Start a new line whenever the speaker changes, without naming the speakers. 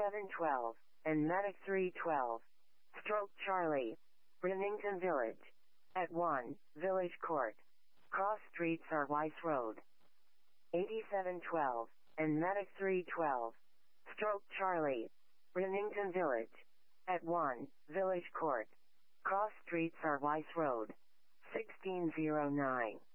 8712, and Medic 312. Stroke Charlie. Remington Village. At 1, Village Court. Cross Streets are Weiss Road. 8712, and Medic 312. Stroke Charlie. Remington Village. At 1, Village Court. Cross Streets are Weiss Road. 1609.